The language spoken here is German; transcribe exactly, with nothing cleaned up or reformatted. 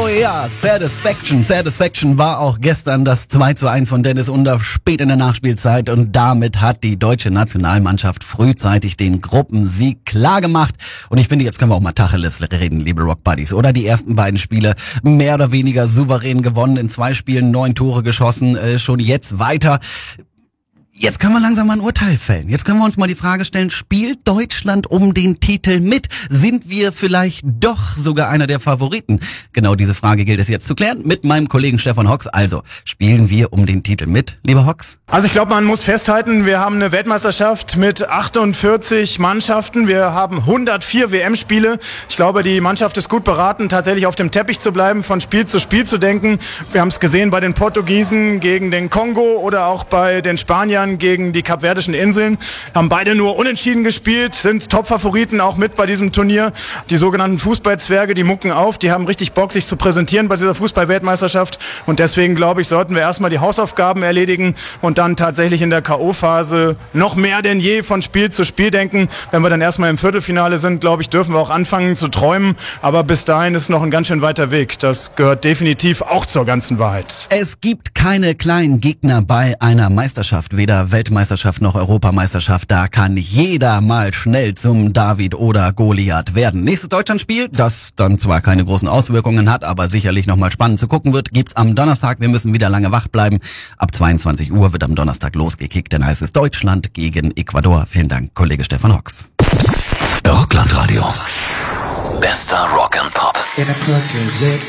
Oh ja, Satisfaction. Satisfaction war auch gestern das zwei zu eins von Dennis Under spät in der Nachspielzeit und damit hat die deutsche Nationalmannschaft frühzeitig den Gruppensieg klargemacht. Und ich finde, jetzt können wir auch mal Tacheles reden, liebe Rock Buddies, oder? Die ersten beiden Spiele mehr oder weniger souverän gewonnen, in zwei Spielen neun Tore geschossen, äh, schon jetzt weiter. Jetzt können wir langsam mal ein Urteil fällen. Jetzt können wir uns mal die Frage stellen, spielt Deutschland um den Titel mit? Sind wir vielleicht doch sogar einer der Favoriten? Genau diese Frage gilt es jetzt zu klären mit meinem Kollegen Stefan Hocks. Also, spielen wir um den Titel mit, lieber Hocks? Also ich glaube, man muss festhalten, wir haben eine Weltmeisterschaft mit achtundvierzig Mannschaften. Wir haben hundertvier W M-Spiele. Ich glaube, die Mannschaft ist gut beraten, tatsächlich auf dem Teppich zu bleiben, von Spiel zu Spiel zu denken. Wir haben es gesehen bei den Portugiesen gegen den Kongo oder auch bei den Spaniern gegen die Kapverdischen Inseln, haben beide nur unentschieden gespielt, sind Top-Favoriten auch mit bei diesem Turnier. Die sogenannten Fußballzwerge, die mucken auf, die haben richtig Bock, sich zu präsentieren bei dieser Fußball-Weltmeisterschaft und deswegen, glaube ich, sollten wir erstmal die Hausaufgaben erledigen und dann tatsächlich in der K O-Phase noch mehr denn je von Spiel zu Spiel denken. Wenn wir dann erstmal im Viertelfinale sind, glaube ich, dürfen wir auch anfangen zu träumen, aber bis dahin ist noch ein ganz schön weiter Weg. Das gehört definitiv auch zur ganzen Wahrheit. Es gibt keine kleinen Gegner bei einer Meisterschaft, weder Weltmeisterschaft noch Europameisterschaft, da kann jeder mal schnell zum David oder Goliath werden. Nächstes Deutschlandspiel, das dann zwar keine großen Auswirkungen hat, aber sicherlich nochmal spannend zu gucken wird, gibt's am Donnerstag. Wir müssen wieder lange wach bleiben. Ab zweiundzwanzig Uhr wird am Donnerstag losgekickt, denn heißt es Deutschland gegen Ecuador. Vielen Dank, Kollege Stefan Hocks. Rockland Radio. Bester Rock and Pop.